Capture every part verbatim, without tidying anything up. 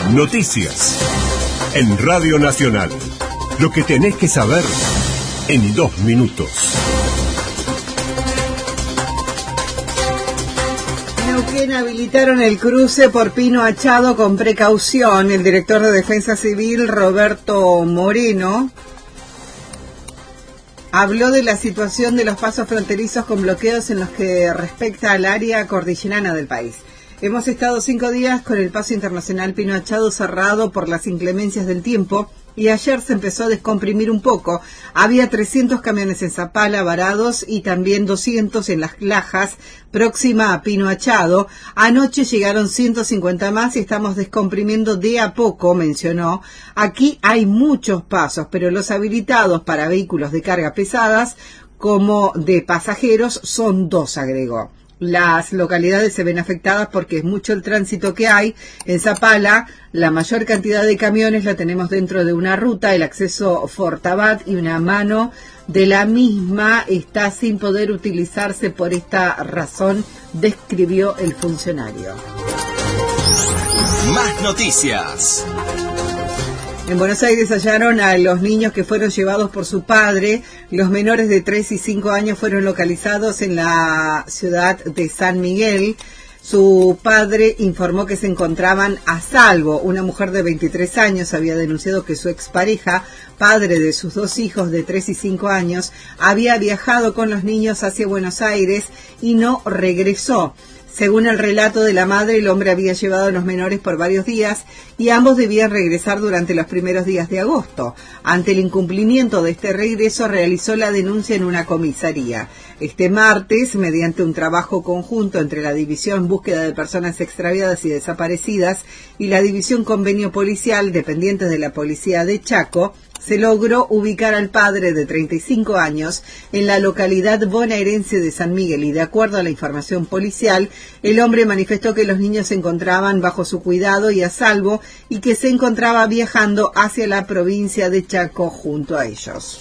Noticias en Radio Nacional. Lo que tenés que saber en dos minutos. Neuquén habilitaron el cruce por Pino Achado con precaución. El director de Defensa Civil, Roberto Moreno, habló de la situación de los pasos fronterizos con bloqueos en los que respecta al área cordillerana del país. Hemos estado cinco días con el paso internacional Pino Achado cerrado por las inclemencias del tiempo y ayer se empezó a descomprimir un poco. Había trescientos camiones en Zapala varados y también doscientos en Las Lajas, próxima a Pino Achado. Anoche llegaron ciento cincuenta más y estamos descomprimiendo de a poco, mencionó. Aquí hay muchos pasos, pero los habilitados para vehículos de carga pesadas como de pasajeros son dos, agregó. Las localidades se ven afectadas porque es mucho el tránsito que hay. En Zapala, la mayor cantidad de camiones la tenemos dentro de una ruta, el acceso Fortabat, y una mano de la misma está sin poder utilizarse por esta razón, describió el funcionario. Más noticias. En Buenos Aires hallaron a los niños que fueron llevados por su padre. Los menores de tres y cinco años fueron localizados en la ciudad de San Miguel. Su padre informó que se encontraban a salvo. Una mujer de veintitrés años había denunciado que su expareja, padre de sus dos hijos de tres y cinco años, había viajado con los niños hacia Buenos Aires y no regresó. Según el relato de la madre, el hombre había llevado a los menores por varios días y ambos debían regresar durante los primeros días de agosto. Ante el incumplimiento de este regreso, realizó la denuncia en una comisaría. Este martes, mediante un trabajo conjunto entre la División Búsqueda de Personas Extraviadas y Desaparecidas y la División Convenio Policial, dependientes de la Policía de Chaco, se logró ubicar al padre de treinta y cinco años en la localidad bonaerense de San Miguel y, de acuerdo a la información policial, el hombre manifestó que los niños se encontraban bajo su cuidado y a salvo y que se encontraba viajando hacia la provincia de Chaco junto a ellos.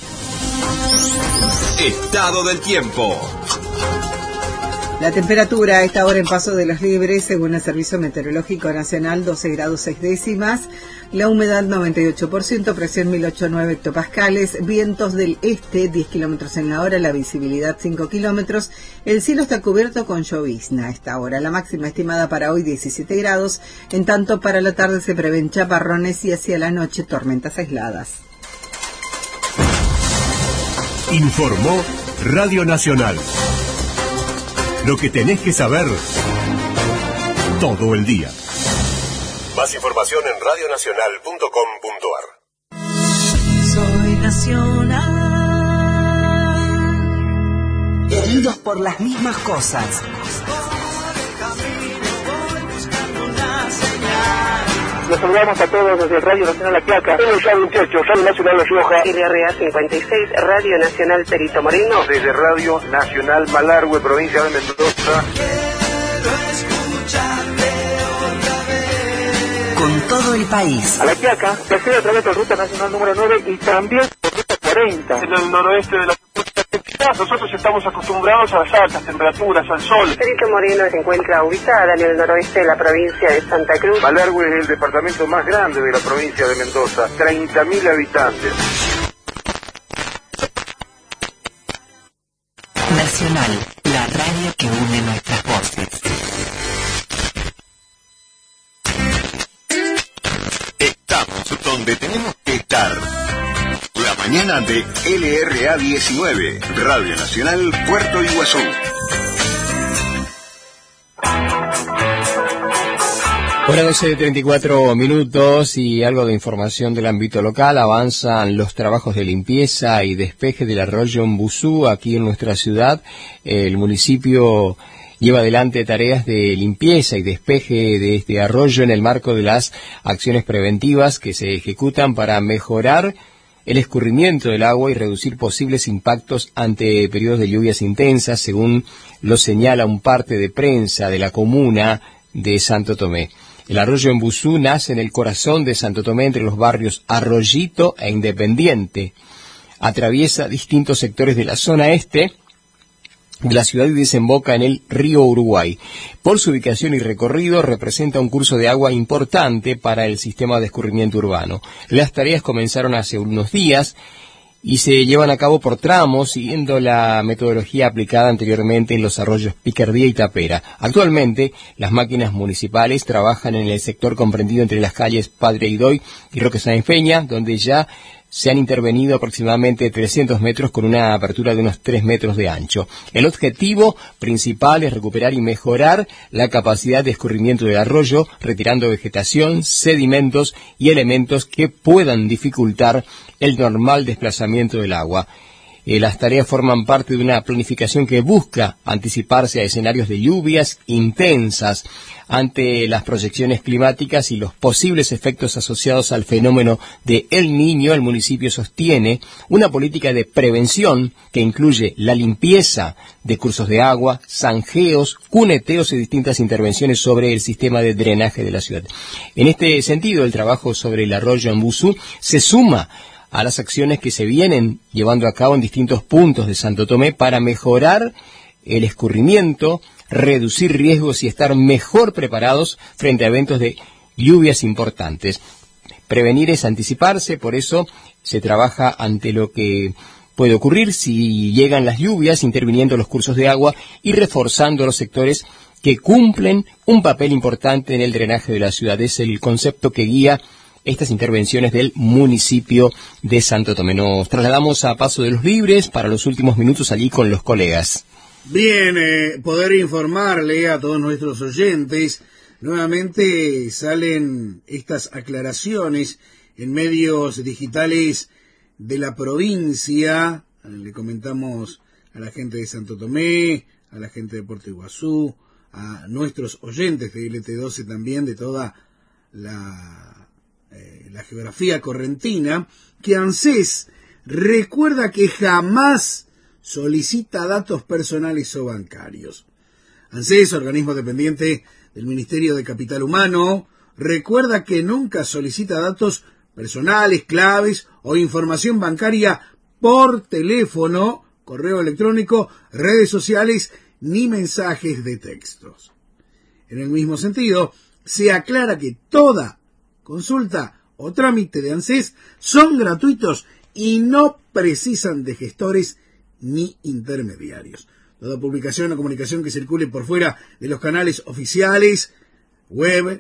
Estado del tiempo. La temperatura a esta hora en Paso de los Libres, según el Servicio Meteorológico Nacional, doce grados seis décimas, la humedad noventa y ocho por ciento, presión mil ochenta y nueve hectopascales, vientos del este diez kilómetros en la hora, la visibilidad cinco kilómetros, el cielo está cubierto con llovizna a esta hora, la máxima estimada para hoy diecisiete grados, en tanto para la tarde se prevén chaparrones y hacia la noche tormentas aisladas. Informó Radio Nacional. Lo que tenés que saber todo el día. Más información en radio nacional punto com punto a r. Soy nacional. Heridos por las mismas cosas. Los saludamos a todos desde Radio Nacional La Quiaca, Radio veintiocho, Radio Nacional La Rioja, L R A cincuenta y seis, Radio Nacional Perito Moreno, desde Radio Nacional Malargüe, provincia de Mendoza. Con todo el país. A La Quiaca se accede a través de Ruta Nacional número nueve y también por Ruta cuarenta. En el noroeste de la nosotros estamos acostumbrados a las altas temperaturas, al sol. Perito Moreno se encuentra ubicada en el noroeste de la provincia de Santa Cruz. Malargüe es el departamento más grande de la provincia de Mendoza, treinta mil habitantes. Nacional, la radio que une nuestras voces. Estamos donde tenemos que estar. La mañana de L R A diecinueve, Radio Nacional Puerto Iguazú. Hora doce de treinta y cuatro minutos y algo de información del ámbito local. Avanzan los trabajos de limpieza y despeje del arroyo Embuzú aquí en nuestra ciudad. El municipio lleva adelante tareas de limpieza y despeje de este arroyo en el marco de las acciones preventivas que se ejecutan para mejorar el escurrimiento del agua y reducir posibles impactos ante periodos de lluvias intensas, según lo señala un parte de prensa de la comuna de Santo Tomé. El arroyo Embuzú nace en el corazón de Santo Tomé, entre los barrios Arroyito e Independiente. Atraviesa distintos sectores de la zona este de la ciudad y desemboca en el río Uruguay. Por su ubicación y recorrido, representa un curso de agua importante para el sistema de escurrimiento urbano. Las tareas comenzaron hace unos días y se llevan a cabo por tramos, siguiendo la metodología aplicada anteriormente en los arroyos Picardía y Tapera. Actualmente, las máquinas municipales trabajan en el sector comprendido entre las calles Padre Idoy y Roque Sáenz Peña, donde ya se han intervenido aproximadamente trescientos metros con una apertura de unos tres metros de ancho. El objetivo principal es recuperar y mejorar la capacidad de escurrimiento del arroyo, retirando vegetación, sedimentos y elementos que puedan dificultar el normal desplazamiento del agua. Eh, las tareas forman parte de una planificación que busca anticiparse a escenarios de lluvias intensas ante las proyecciones climáticas y los posibles efectos asociados al fenómeno de El Niño. El municipio sostiene una política de prevención que incluye la limpieza de cursos de agua, zanjeos, cuneteos y distintas intervenciones sobre el sistema de drenaje de la ciudad. En este sentido, el trabajo sobre el arroyo Embuzú se suma a las acciones que se vienen llevando a cabo en distintos puntos de Santo Tomé para mejorar el escurrimiento, reducir riesgos y estar mejor preparados frente a eventos de lluvias importantes. Prevenir es anticiparse, por eso se trabaja ante lo que puede ocurrir si llegan las lluvias, interviniendo los cursos de agua y reforzando los sectores que cumplen un papel importante en el drenaje de la ciudad. Es el concepto que guía estas intervenciones del municipio de Santo Tomé. Nos trasladamos a Paso de los Libres para los últimos minutos allí con los colegas. Bien, eh, poder informarle a todos nuestros oyentes, nuevamente salen estas aclaraciones en medios digitales de la provincia. Le comentamos a la gente de Santo Tomé, a la gente de Puerto Iguazú, a nuestros oyentes de L T doce también, de toda la... la geografía correntina, que ANSES recuerda que jamás solicita datos personales o bancarios. ANSES, organismo dependiente del Ministerio de Capital Humano, recuerda que nunca solicita datos personales, claves o información bancaria por teléfono, correo electrónico, redes sociales ni mensajes de textos. En el mismo sentido, se aclara que toda consulta o trámite de ANSES son gratuitos y no precisan de gestores ni intermediarios. Toda publicación o comunicación que circule por fuera de los canales oficiales, web,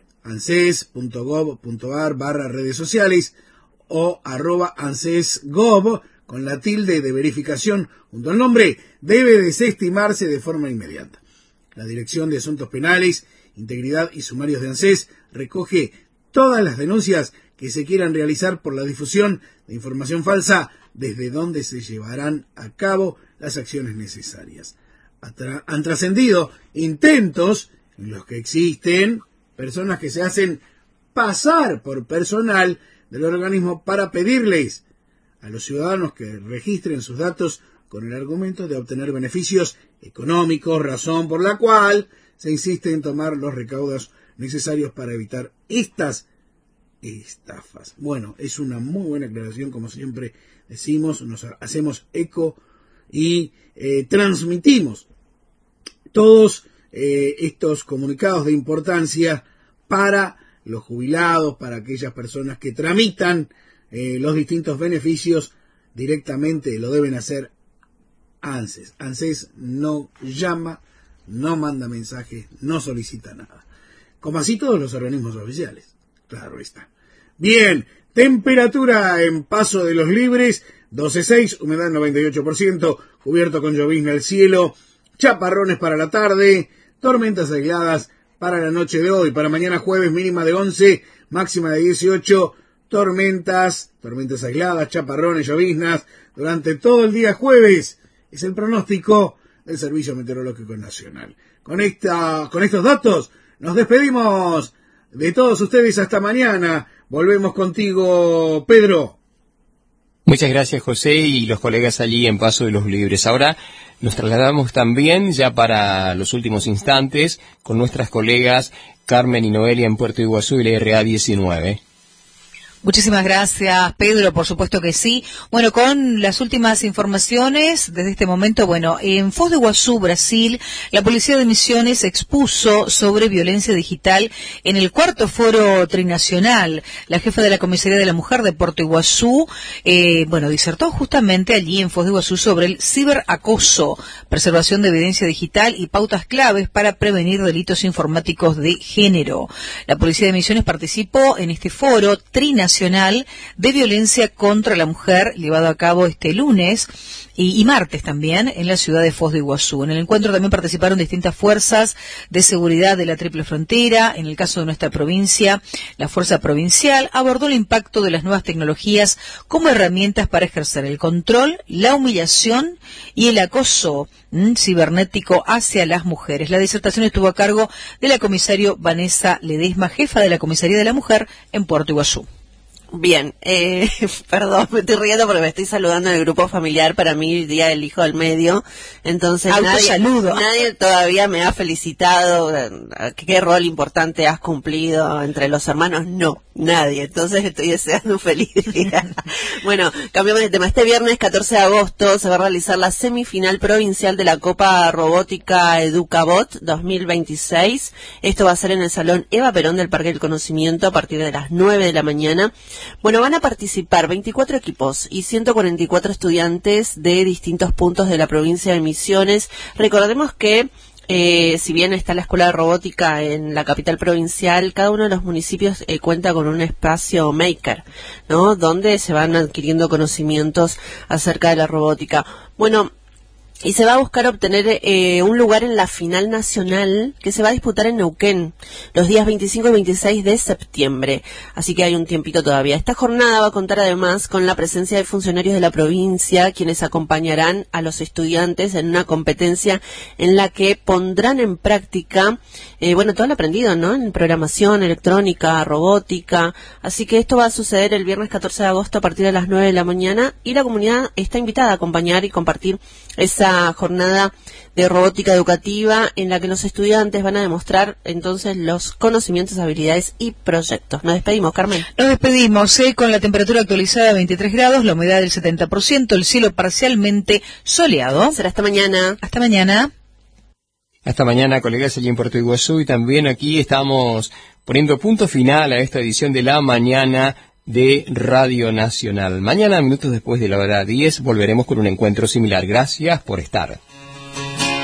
anses.gov.ar barra redes sociales o arroba ansesgov con la tilde de verificación junto al nombre, debe desestimarse de forma inmediata. La Dirección de Asuntos Penales, Integridad y Sumarios de ANSES recoge todas las denuncias que se quieran realizar por la difusión de información falsa, desde donde se llevarán a cabo las acciones necesarias. Atra- han trascendido intentos en los que existen personas que se hacen pasar por personal del organismo para pedirles a los ciudadanos que registren sus datos con el argumento de obtener beneficios económicos, razón por la cual se insiste en tomar los recaudos necesarios para evitar estas estafas. Bueno, es una muy buena aclaración, como siempre decimos, nos hacemos eco y eh, transmitimos todos eh, estos comunicados de importancia para los jubilados, para aquellas personas que tramitan eh, los distintos beneficios directamente, lo deben hacer ANSES. ANSES no llama, no manda mensajes, no solicita nada. Como así todos los organismos oficiales. Claro está. Bien, temperatura en Paso de los Libres, doce punto seis, humedad noventa y ocho por ciento, cubierto con llovizna el cielo, chaparrones para la tarde, tormentas aisladas para la noche de hoy, para mañana jueves mínima de once, máxima de dieciocho, tormentas, tormentas aisladas, chaparrones, lloviznas, durante todo el día jueves, es el pronóstico del Servicio Meteorológico Nacional. Con esta, con estos datos, nos despedimos de todos ustedes hasta mañana. Volvemos contigo, Pedro. Muchas gracias, José, y los colegas allí en Paso de los Libres. Ahora nos trasladamos también, ya para los últimos instantes, con nuestras colegas Carmen y Noelia en Puerto Iguazú y la R A diecinueve. Muchísimas gracias, Pedro, por supuesto que sí. Bueno, con las últimas informaciones desde este momento, bueno, en Foz do Iguazú, Brasil, la Policía de Misiones expuso sobre violencia digital en el cuarto foro trinacional. La jefa de la Comisaría de la Mujer de Puerto Iguazú, eh, bueno, disertó justamente allí en Foz do Iguazú sobre el ciberacoso, preservación de evidencia digital y pautas claves para prevenir delitos informáticos de género. La Policía de Misiones participó en este foro trinacional de violencia contra la mujer, llevado a cabo este lunes y, y martes también en la ciudad de Foz do Iguazú. En el encuentro también participaron distintas fuerzas de seguridad de la Triple Frontera. En el caso de nuestra provincia, la Fuerza Provincial abordó el impacto de las nuevas tecnologías como herramientas para ejercer el control, la humillación y el acoso mm, cibernético hacia las mujeres. La disertación estuvo a cargo de la comisario Vanessa Ledesma, jefa de la Comisaría de la Mujer en Puerto Iguazú. Bien, eh, perdón, me estoy riendo porque me estoy saludando en el grupo familiar, para mí el día del hijo del medio, entonces nadie, nadie todavía me ha felicitado, qué rol importante has cumplido entre los hermanos, no, nadie, entonces estoy deseando un feliz día. Bueno, cambiamos de tema. Este viernes catorce de agosto se va a realizar la semifinal provincial de la Copa Robótica Educabot dos mil veintiséis, esto va a ser en el Salón Eva Perón del Parque del Conocimiento a partir de las nueve de la mañana. Bueno, van a participar veinticuatro equipos y ciento cuarenta y cuatro estudiantes de distintos puntos de la provincia de Misiones. Recordemos que Eh, si bien está la Escuela de Robótica en la capital provincial, cada uno de los municipios eh, cuenta con un espacio maker, ¿no? Donde se van adquiriendo conocimientos acerca de la robótica. Bueno, y se va a buscar obtener eh, un lugar en la final nacional que se va a disputar en Neuquén los días veinticinco y veintiséis de septiembre. Así que hay un tiempito todavía. Esta jornada va a contar además con la presencia de funcionarios de la provincia, quienes acompañarán a los estudiantes en una competencia en la que pondrán en práctica, eh, bueno, todo lo aprendido, ¿no? En programación, electrónica, robótica. Así que esto va a suceder el viernes catorce de agosto a partir de las nueve de la mañana y la comunidad está invitada a acompañar y compartir esa jornada de robótica educativa en la que los estudiantes van a demostrar entonces los conocimientos, habilidades y proyectos. Nos despedimos, Carmen. Nos despedimos eh, con la temperatura actualizada de veintitrés grados, la humedad del setenta por ciento, el cielo parcialmente soleado. Será hasta mañana. Hasta mañana. Hasta mañana, colegas, allí en Puerto Iguazú, y también aquí estamos poniendo punto final a esta edición de la mañana de Radio Nacional. Mañana, minutos después de la hora diez, volveremos con un encuentro similar. Gracias por estar.